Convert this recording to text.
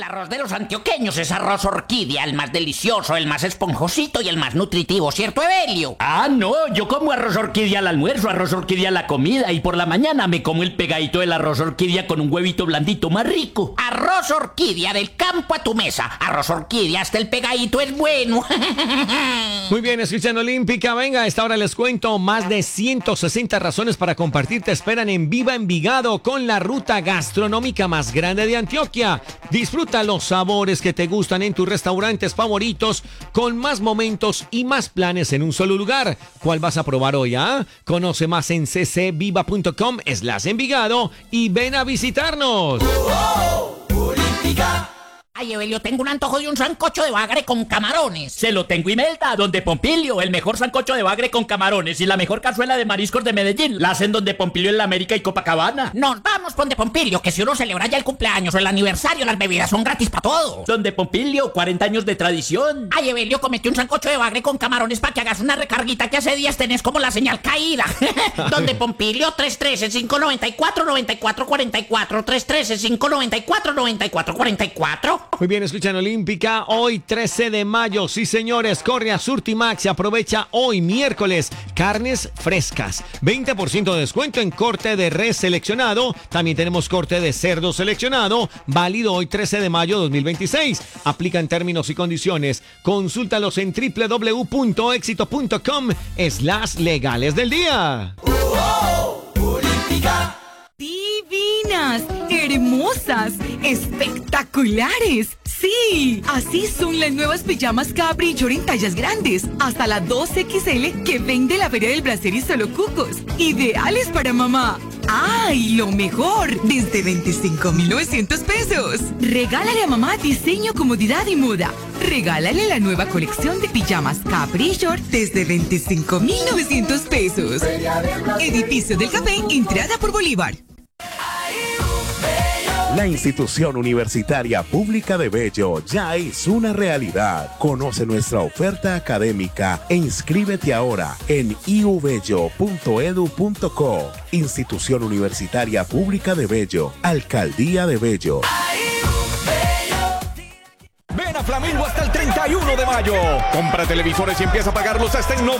arroz de los antioqueños es arroz orquídea, el más delicioso, el más esponjosito y el más nutritivo, ¿cierto, Evelio? Ah, no, yo como arroz orquídea al almuerzo, arroz orquídea a la comida y por la mañana me como el pegadito del arroz orquídea con un huevito blandito más rico. Arroz orquídea, del campo a tu mesa. Arroz orquídea, hasta el pegadito es bueno. Muy bien, escuchan Olímpica. Venga, a esta hora les cuento, más de 160 razones para compartir te esperan en Viva Envigado con la ruta gastronómica más grande de Antioquia. Disfruta los sabores que te gustan en tus restaurantes favoritos con más momentos y más planes en un solo lugar. ¿Cuál vas a probar hoy? Conoce más en ccviva.com/Envigado y ven a visitarnos. Olímpica. Ay, Evelio, tengo un antojo de un sancocho de bagre con camarones. Se lo tengo, Imelda, donde Pompilio, el mejor sancocho de bagre con camarones y la mejor cazuela de mariscos de Medellín. La hacen donde Pompilio en la América y Copacabana. Nos vamos por donde Pompilio, que si uno celebra ya el cumpleaños o el aniversario, las bebidas son gratis para todos. Donde Pompilio, 40 años de tradición. Ay, Evelio, comete un sancocho de bagre con camarones para que hagas una recarguita que hace días tenés como la señal caída. Donde Pompilio, 313-594-9444, 313-594-9444. Muy bien, escuchan Olímpica. Hoy 13 de mayo, sí señores, corre a Surtimax y aprovecha hoy miércoles carnes frescas, 20% de descuento en corte de res seleccionado. También tenemos corte de cerdo seleccionado, válido hoy 13 de mayo 2026. Aplica en términos y condiciones. Consúltalos en www.exito.com/legales del día. Olímpica. Divinas, hermosas, espectaculares. Sí, así son las nuevas pijamas Capri Short en tallas grandes, hasta la 2XL que vende la Feria del Placer y Solo Cucos. Ideales para mamá. ¡Ay, lo mejor! Desde 25,900 pesos. Regálale a mamá diseño, comodidad y moda. Regálale la nueva colección de pijamas Capri Short desde 25,900 pesos. Edificio del Café, entrada por Bolívar. La institución universitaria pública de Bello ya es una realidad. Conoce nuestra oferta académica e inscríbete ahora en iubello.edu.co. Institución Universitaria Pública de Bello, Alcaldía de Bello. Ven a Flamingo hasta el 31 de mayo. Compra televisores y empieza a pagarlos hasta en